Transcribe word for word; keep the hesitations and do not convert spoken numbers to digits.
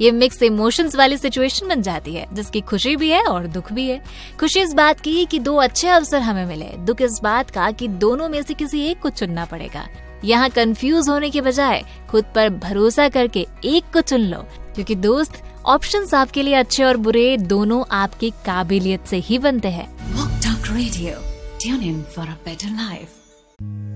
ये mix emotions वाली situation बन जाती है जिसकी खुशी भी है और दुख भी है। खुशी इस बात की कि दो अच्छे अवसर हमें मिले, दुख इस बात का कि दोनों में से किसी एक को चुनना पड़ेगा। यहाँ कंफ्यूज होने के बजाय खुद पर भरोसा करके एक को चुन लो, क्योंकि दोस्त ऑप्शंस आपके लिए अच्छे और बुरे दोनों आपकी काबिलियत से ही बनते हैं। Walk Talk Radio. Tune in for a better life.